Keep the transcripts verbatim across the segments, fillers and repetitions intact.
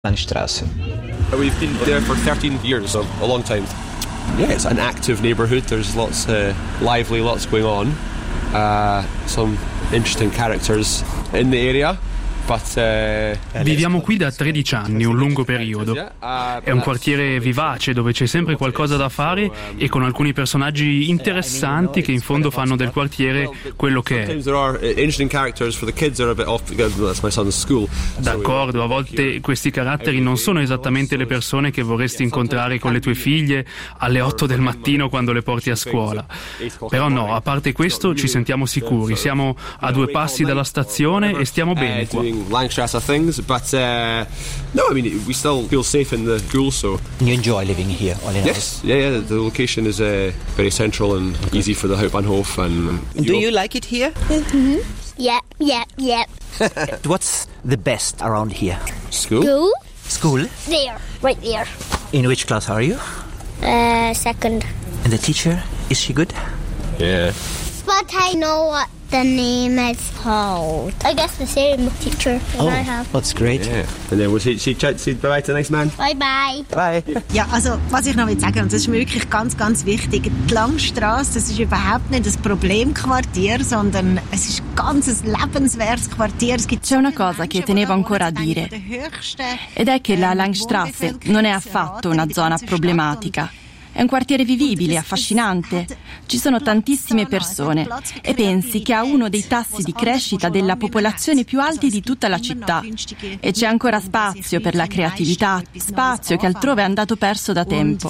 Langstrasse. We've been there for thirteen years, so a long time. Yeah, it's an active neighbourhood. There's lots uh, lively, lots going on. Uh, some interesting characters in the area. But, uh, Viviamo qui da tredici anni, un lungo periodo. È un quartiere vivace dove c'è sempre qualcosa da fare e con alcuni personaggi interessanti che in fondo fanno del quartiere quello che è. D'accordo, a volte questi caratteri non sono esattamente le persone che vorresti incontrare con le tue figlie alle otto del mattino quando le porti a scuola. Però no, a parte questo ci sentiamo sicuri, siamo a due passi dalla stazione e stiamo bene qua. Langstrasse things, but uh, no, I mean we still feel safe in the school. So You enjoy living here, all in all? yes, yeah, yeah. The location is uh, very central and okay. easy for the Hauptbahnhof. And Do you like it here? Mm-hmm. Yep, yep, yep. What's the best around here? School? School? School? There, right there. In which class are you? Uh, second. And the teacher, is she good? Yeah. But I know what the name is called. I guess the same teacher that Oh, I have. that's great. Yeah. And then we'll see, see, see bye-bye to the next man. Bye bye. Bye. Ja, also was ich noch will sagen, und das ist mir wirklich ganz, ganz wichtig, die Langstrasse, das ist überhaupt nicht ein Problemquartier, sondern es ist ganz ein lebenswertes Quartier. Es gibt C'è una cosa che tenevo ancora a dire, ed è che la Langstrasse non è affatto una zona problematica. È un quartiere vivibile, affascinante. Ci sono tantissime persone e pensi che ha uno dei tassi di crescita della popolazione più alti di tutta la città. E c'è ancora spazio per la creatività, spazio che altrove è andato perso da tempo.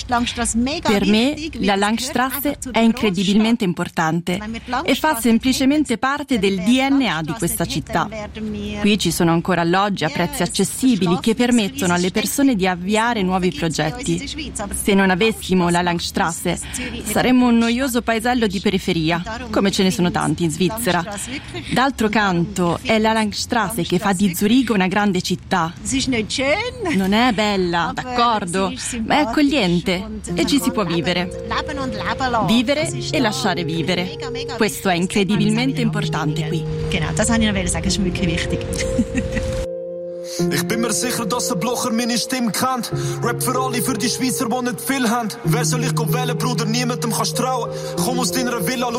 Per me la Langstrasse è incredibilmente importante e fa semplicemente parte del D N A di questa città. Qui ci sono ancora alloggi a prezzi accessibili che permettono alle persone di avviare nuovi progetti. Se non avessimo la Langstrasse, saremmo un noioso paesello di periferia, come ce ne sono tanti in Svizzera. D'altro canto, è la Langstrasse che fa di Zurigo una grande città. Non è bella, d'accordo, ma è accogliente e ci si può vivere. Vivere e lasciare vivere. Questo è incredibilmente importante qui. Genau, das wollte ich noch sagen, das ist wirklich wichtig. Ich bin mir sicher, dass der Blocher meine Stimme kennt. Rap für alle, für die Schweizer, die nicht viel haben. Wer soll ich wählen, Bruder? Niemandem kannst trauen. Komm aus deiner Villa,